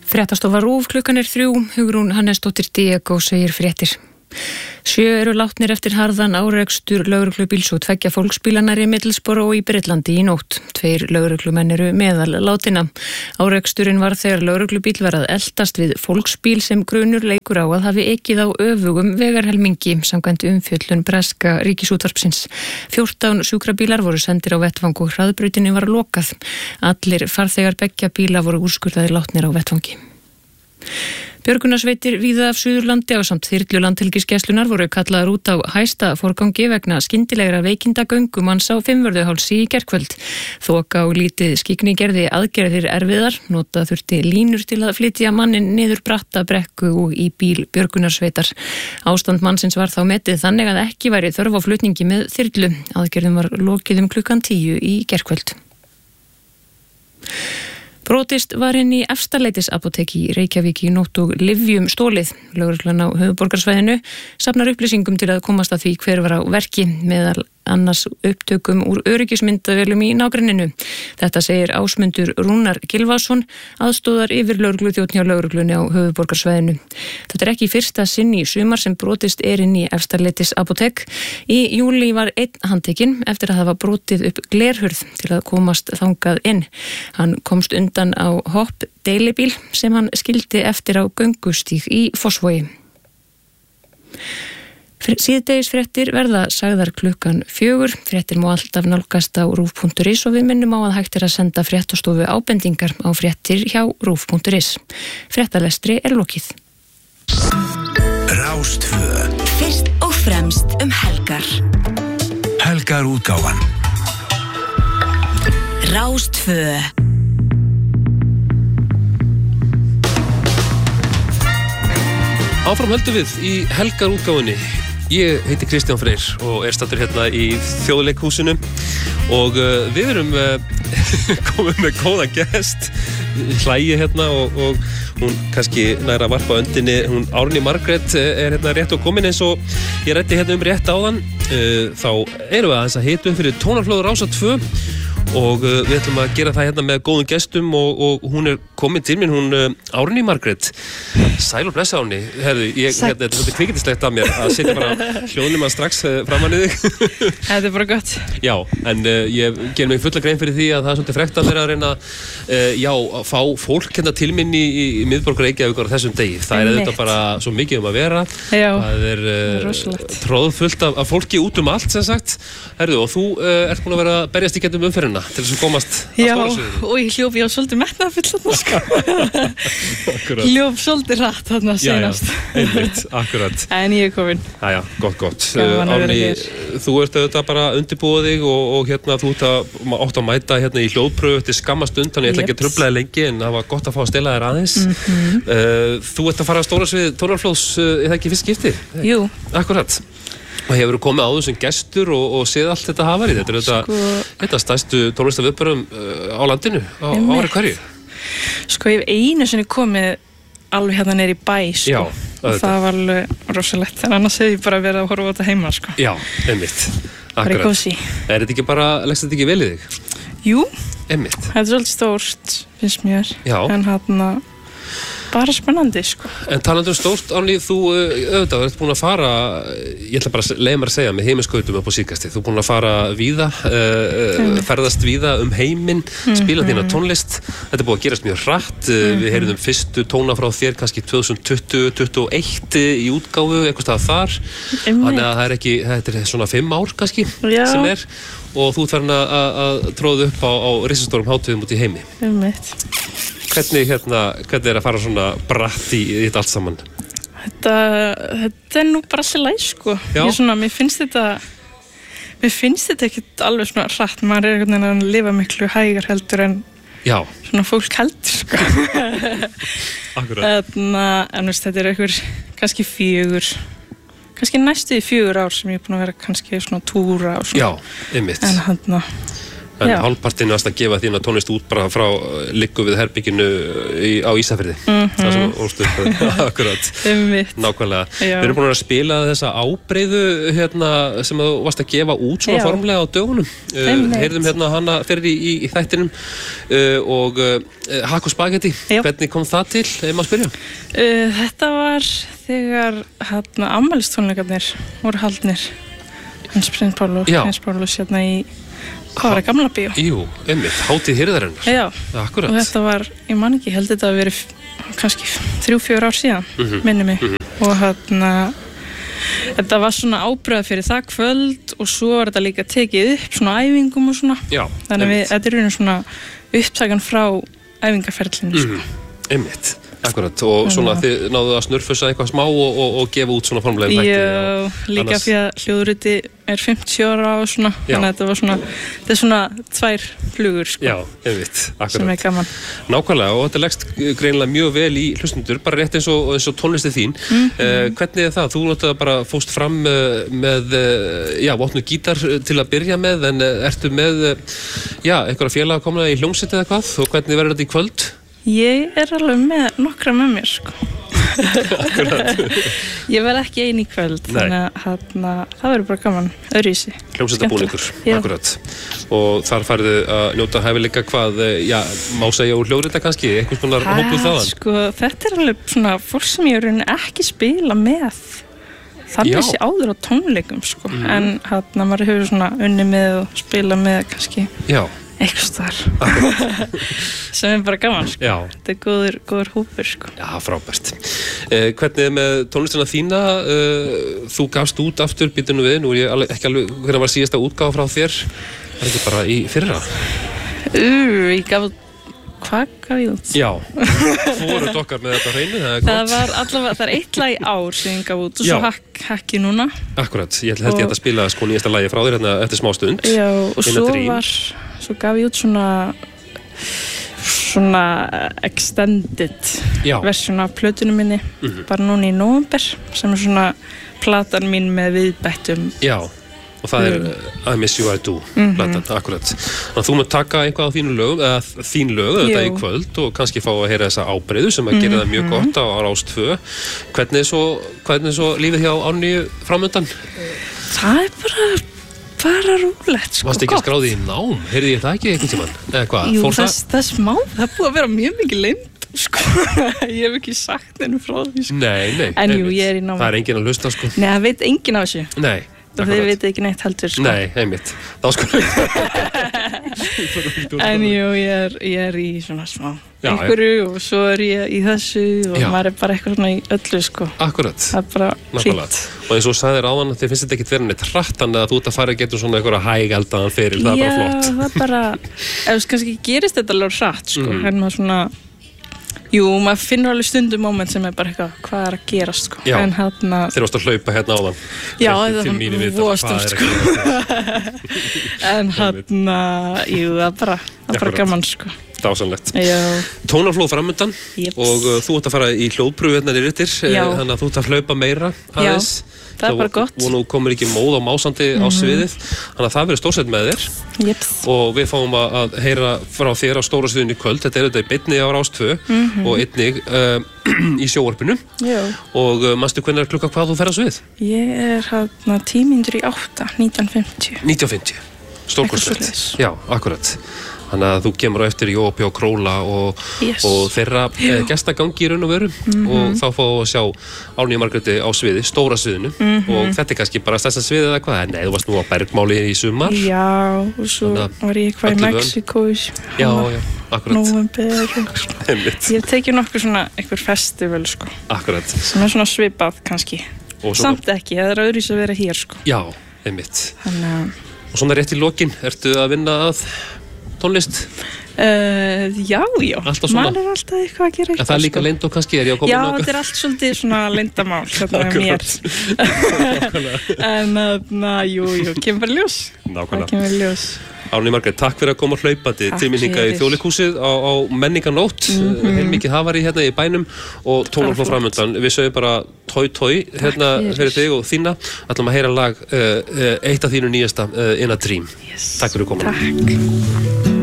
Fréttastofa RÚV, klukkan 3, Hugrún Hannesdóttir Diego segir fréttir. 7 eru látnir eftir harðan árekstur lögreglubíls og 2 fólksbílanar í Middlesbrough í Bretlandi í nótt. 2 lögreglumenn eru meðal látinna. Áreksturinn var þegar lögreglubíl var að eltast við fólksbíl sem grunur leikur á að hafi ekið á öfugum vegarhelmingi samkvæmt umfjöllun breska ríkisútvarpsins. 14 sjúkrabílar voru sendir á vettvang og hraðbrautinni var lokað. Allir farþegar beggja bíla voru úrskurðaðir látnir á vettvangi. Björgunarsveitir víða af Suðurlandi ásamt þyrlu Landhelgisgæslunnar voru kallaðar út á hæsta forgangi vegna skyndilegra veikinda göngumanns á Fimmvörðuhálsi í gærkvöld. Þoka og lítið skygni gerði aðgerðir erfiðar, nota þurfti línur til að flytja mannin niður bratta brekku og í bíl björgunarsveitar. Ástand mannsins var þá metið þannig að ekki væri þörf á flutningi með þyrlu. Aðgerðum var lokið klukkan 10 í gærkvöld. Brotist var inn í Efstaleitisapotekki í Reykjavík í nótt og lyfjum stólið. Lögreglan á höfuðborgarsvæðinu safnar upplýsingum til að komast að því hver var á verki, meðal annars upptökum úr öryggismyndavélum í nágrenninu. Þetta segir Ásmundur Rúnar Gylfason, aðstóðar yfir lögregluþjónn hjá lögreglunni á höfuðborgarsvæðinu. Þetta ekki fyrsta sinn í sumar sem brotist inn í Efstaleitisapotekk. Í júlí var einn handtekinn eftir að hafa brotið upp glerhurð til að komast þangað inn. Hann komst undan á hopp deilibíl sem hann skildi eftir á göngustíg í Fossvogi. Síðdegisfréttir verða sagðar klukkan 4. Fréttir má alltaf nálgast á rúv.is og við minnum á að hægt að senda fréttastofu ábendingar á fréttir hjá rúv.is. Fréttalestri lokið. Rástvö. Fyrst og fremst helgar. Helgar útgáfan. Rástvö. Áfram höldum við í helgar útgáfunni. Ég heiti Kristján Freyr og staddur hérna í Þjóðleikhúsinu og við erum komið með góðan gest, Hlægi hérna og hún kannski nær að varpa öndinni. Hún Árný Margrét hérna rétt og komin eins og ég ræddi hérna rétt áðan. Þá erum við aðeins að hita fyrir Tónarflóð Rásar 2 og við ætlum að gera það hérna með góðum gestum og hún komin til mín, hún Árný Margrét. Sæl og blessa Árný. Herðu, þetta er kvikindslegt af mér að setja bara hljóðnum að strax framan í þig. Þetta er bara gott. Já, en ég ger mig fulla grein fyrir því að það er svolítið frekt að vera að reyna að fá fólk hérna til mín í miðborg Reykjavíkur á þessum degi. Það er auðvitað bara svo mikið að vera. Já, það er tróðfullt af fólki út allt sem sagt. Herðu, og þú ert búin að vera að berjast í gegnum umferðina til þess að komast að stólasviðinu. Já, og ég hljóf svolítið metnaðarfull þarna. Hljóf svolítið hratt þarna senast. Einmitt, akkurat. En ég komin. Jæja, gott. Árný, þú ert auðvitað bara undirbúið þig og hérna þú átt að mæta hérna í hljóðpröfu til skamma stund, þannig ég ætla ekki að trufla þig lengi en það var gott að fá að stela þér aðeins. Þú ert að fara að stólasvið Tónarflóðs, er það ekki fyrst skipti? Jú. Akkurat. Og hefur komið áður sem gestur og séð allt þetta hafarið. Þetta er þetta stærstu tónlistarviðburðum á landinu á ári hverju. Sko, ég hef einu sinni komið alveg hérna neyri í bæ, sko. Já, og það var alveg rosalegt, en annars hefði ég bara verið að horfa á þetta heima, sko. Já, einmitt. Bara í kósí. Er þetta ekki bara, leggst þetta ekki vel í þig? Jú. Einmitt. Þetta er svolítið stórt, finnst mér. Já. En hérna bara spennandi, sko. En talandi stórt, Árný, þú auðvitað ert búin að fara, ég ætla bara að leiða mér að segja, með heiminskautum upp á síðkasti. Þú er búin að fara víða, ferðast víða heiminn, spila þína tónlist. Þetta er búin að gerast mjög hratt. Við heyrðum fyrstu tóna frá þér kannski 2020-2021 í útgáfu, eitthvað stað þar. Þannig að það er ekki, þetta er svona 5 ár kannski sem er. Og þú ert farin að tróða upp á risastórum hátíðum út í heimi. Hvernig er að fara svona bratt í þetta allt saman? Þetta er nú bara allir læg, sko. Mér finnst þetta ekkert alveg svona hratt. Maður er einhvern veginn að lifa miklu hægar heldur en svona fólk heldur, sko. Akkurat. En þetta er einhver kannski 4, næstu í 4 ár sem ég er búin að vera kannski svona túra og svona. Já, einmitt. En En hálfpartinn varst að gefa þína tónlist út bara frá liggu við herbygginu á Ísafirði. Það sem ólstu akkurat. Nákvæmlega. Við erum búin að spila þessa ábreiðu sem þú varst að gefa út svona formlega á dögunum. Heyrðum hana fyrir í þættinum og Hakk og spagetti. Hvernig kom það til, ef maður spyrja? Þetta var þegar afmælistónleikarnir voru haldnir. Hans Prins Pálus í hvað var það, Gamla bíó? Jú, einmitt, hátíð hirðarinnar. Já, akkurat. Og þetta var, ég man ekki, held þetta að verið kannski 3-4 ár síðan, minni mig. Og þetta var svona ábreiða fyrir það kvöld og svo var þetta líka tekið upp svona æfingum og svona. Já, þannig að þetta er svona upptakan frá æfingaferlinu, sko. Einmitt. Akkurat, og svona þið náðu að snurfusa eitthvað smá og gefa út svona formlega þætti. Já, líka því að hljóðriti er 50 ára og svona, þannig að þetta er svona 2 flugur, sko. Já, einmitt, akkurat. Sem er gaman. Nákvæmlega, og þetta leggst greinilega mjög vel í hlustundur, bara rétt eins og tónlistið þín. Hvernig er það? Þú náttúrulega bara fóst fram með, vopnu gítar til að byrja með, en ertu með, einhverja félaga komna í hljómsveit eða hvað, og hvernig verður þetta í kvöld? Ég er alveg með nokkra með mér, sko. Ég verð ekki ein í kvöld, þannig að það verður bara gaman, öðruvísi. Hljómsveitabúningur, akkurat. Og þar færðu að njóta hæfileika hvað, má segja úr hljóðrita kannski, einhvers konar hópuð þaðan? Sko, þetta er alveg svona fólk sem ég raunin ekki spila með. Þannig sé áður á tónleikum, sko. En maður hefur svona unni með og spila með kannski. Já. Eitthvað þar sem er bara gaman, sko. Já. Þetta er góður hópur, sko. Já, frábært. Hvernig er með tónlistina þína? Þú gafst út aftur, býtum við, nú er ég ekki alveg hvernig var síðasta útgáfa frá þér? Það er ekki bara í fyrra? Ég gaf hvað gaf ég út? Já, fóruð okkar með þetta hreinu, það er gott. Það var allavega, það er 1 lag í ár sem ég gaf út og svo hakki núna. Akkurat, ég held ég að spila sko nýjasta lagi frá þér eftir smá stund. Já, og svo gaf ég út svona extended versjón af plötunum minni, bara núna í nóvember, sem er svona platan mín með viðbættum. Já. Og það er I Miss You I Do, platan, akkurat. Þannig að þú munt taka eitthvað á þín lög, þetta í kvöld og kannski fá að heyra þessa ábreiðu sem að gera það mjög gott á Rás 2. Hvernig er svo lífið hjá Árnýju framöndan? Það er bara rúlegt, sko. Varstu ekki að skráði í nám? Heyrði ég það ekki einhvern tímann? Eða hvað? Jú, það er smá, það er búið að vera mjög mikið leynd, sko. Ég hef ekki sagt henni frá því, sko. Nei. En jú, ég er í námi. Það er enginn að hlusta, sko. Nei, það veit enginn á þessu. Nei. Og þið veit ekki neitt heldur, sko. Nei, einmitt. Þá sko. En jú, ég er í svona smá einhverju og svo er ég í þessu og maður er bara eitthvað svona í öllu, sko. Akkurat. Það er bara fínt. Og eins og sagðir áðan að þið finnst þetta ekkert verið neitt hratt, þannig að þú ert að fara að geta svona einhverja hægeldaðan fyrir, það er bara flott. Já, það er bara, kannski gerist þetta alveg hratt, sko. En maður svona, maður finnur alveg stundum moment sem er bara eitthvað, hvað er að gerast, sko. Já, en þeir varst að hlaupa hérna áðan. Já, það var vostum, sko. En það er bara gaman, sko. Dásanlegt. Já. Tónaflóð framöndan og þú ætti að fara í hljóðprufu hérna í rittir, þannig að þú ert að hlaupa meira aðeins. Það er bara gott. Og nú komur ekki móð á másandi á sviðið, þannig að það verður stórsett með þér. Jeps. Og við fáum að heyra frá þér á stóra sviðinu í kvöld. Þetta er þetta í beinni á Rás 2 og einnig í sjónvarpinu. Já. Og manstu hvernig er klukka hvað þú fer á svið? Ég er 10 mínútur í 8, 19:50. 19:50. Stórkostlegt. Já, akkurat. Þannig að þú kemur á eftir Jópi og Króla og þeirra gestagangi í raun og veru og þá fáum við að sjá Árnýju Margréti á sviði, stóra sviðinu og þetta er kannski bara stærsta sviðið eða hvað? Nei, þú varst nú á Bergmáli í sumar. Já, og svo var ég eitthvað í Mexíkó Já, akkurat. Nóvember. Ég hef tekið nokkuð svona einhver festival, sko. Akkurat. Sem er svona svipað kannski. Samt ekki, það er öðruvísi að vera hér, sko. Já, einmitt. Og svona rétt í lokin, ertu að vinna að tónlist? Já, alltaf svona. maður alltaf eitthvað að gera eitthvað. En það líka leyndó kannski, ég að koma Já, þetta allt svolítið svona leyndamál mér. En jú, kemur bara ljós. Nákvæmlega. Það kemur ljós. Árný Margrét, takk fyrir að koma hlaupandi til mín hingað í Þjóðleikhúsið á menningarnótt. Heilmikið hafari hérna í bænum og tónarfló framöndan. Við sögum bara tói hérna fyrir þig og þína. Ætlum að heyra lag eitt af þínu nýjasta In a Dream. Yes. Takk fyrir að koma. Takk.